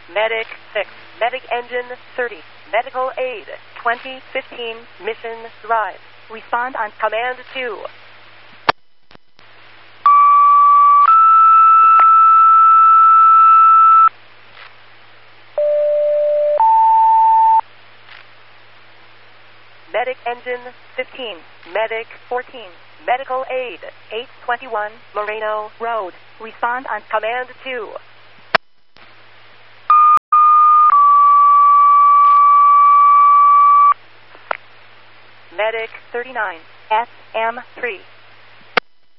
Medic 6, Medic Engine 30, Medical Aid 2015, Mission Drive. Respond on Command 2. Medic Engine 15, Medic 14, Medical Aid 821, Moreno Road. Respond on Command 2. Medic 39, SM3,